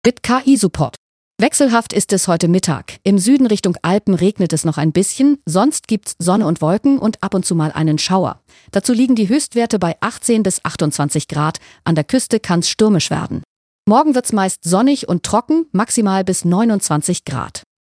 Mit KI-Support. Wechselhaft ist es heute Mittag. Im Süden Richtung Alpen regnet es noch ein bisschen, sonst gibt's Sonne und Wolken und ab und zu mal einen Schauer. Dazu liegen die Höchstwerte bei 18 bis 28 Grad. An der Küste kann's stürmisch werden. Morgen wird's meist sonnig und trocken, maximal bis 29 Grad.